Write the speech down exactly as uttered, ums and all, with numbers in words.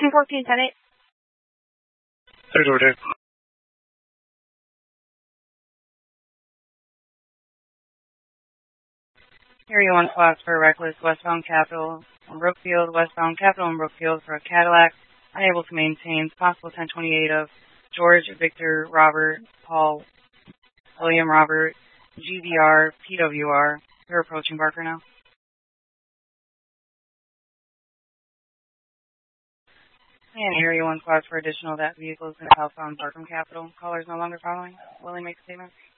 fourteen ten eight. There's order. Area one class for reckless westbound Capital on Brookfield, westbound Capital on Brookfield for a Cadillac, unable to maintain. Possible ten twenty-eight of George, Victor, Robert, Paul, William, Robert, G V R, P W R. They're approaching Barker now. And Area one class for additional that vehicle is in southbound Barkham Capital. Callers no longer following. Willie makes a statement.